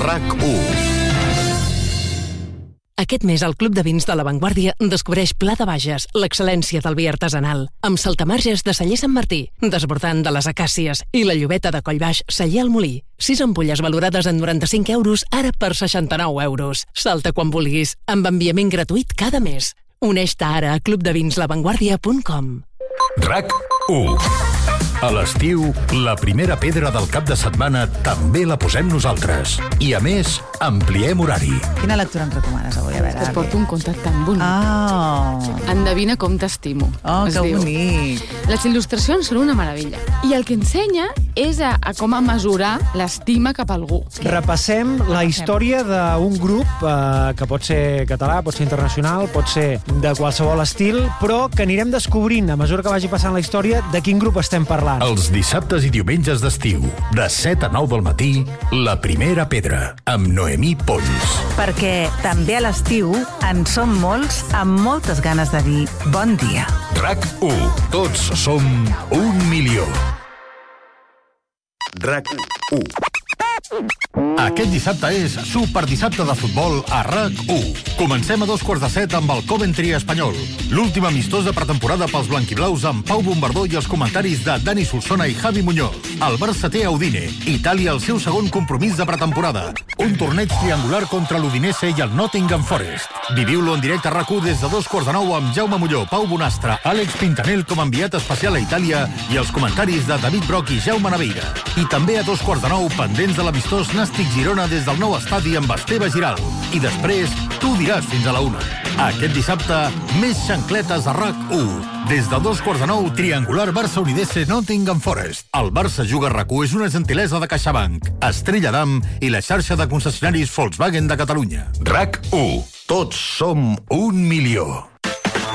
RAC1. Aquest mes al Club de Vins de La Vanguardia descobreix Pla de Bages, l'excel·lència del vi artesanal, amb saltamarges de Celler Sant Martí, desbordant de les acàcies i la llobeta de Collbaix Celler al Molí. 6 ampolles valorades en 95 euros, ara per 69 euros. Salta quan vulguis, amb enviament gratuït cada mes. Uneix-te ara a clubdevinslavanguardia.com. RAC1. A l'estiu, la primera pedra del cap de setmana també la posem nosaltres. I a més, ampliem horari. Quina lectura ens recomanes avui? A veure, Et porto un conte tan bonic. Endevina com t'estimo. Que bonic. Les il·lustracions són una meravella. I el que ensenya és a com a mesurar l'estima cap a algú. Repassem la història d'un grup que pot ser català, pot ser internacional, pot ser de qualsevol estil, però que anirem descobrint a mesura que vagi passant la història de quin grup estem parlant. Els dissabtes i diumenges d'estiu, de 7 a 9 del matí, La Primera Pedra, amb Noemí Polls. Perquè també a l'estiu en som molts amb moltes ganes de dir bon dia. RAC1. Tots som 1 milió. RAC1. Aquest dissabte és Superdissabte de futbol a RAC1. Comencem a 7:15 amb el Coventry Espanyol. L'últim amistós de pretemporada pels blanquiblaus amb Pau Bombardó i els comentaris de Dani Solsona i Javi Muñoz. El Barça té a Udine. Itàlia el seu segon compromís de pretemporada. Un torneig triangular contra l'Udinese i el Nottingham Forest. Viviu-lo en directe a RAC1 des de 8:45 amb Jaume Molló, Pau Bonastre, Àlex Pintanel com a enviat especial a Itàlia i els comentaris de David Broc i Jaume Naveira. I també a 2:15 pendents de l'amistós Nàstic Girona des del nou estadi amb Esteve Giral. I després, tu diràs fins a la 1. Aquest dissabte, més xancletes a RAC1. Des de 2:15, triangular Barça-Udinese Nottingham Forest. El Barça juga a RAC1 és una gentilesa de CaixaBank, Estrella Damm i la xarxa de concessionaris Volkswagen de Catalunya. RAC1. Tots som 1 milió.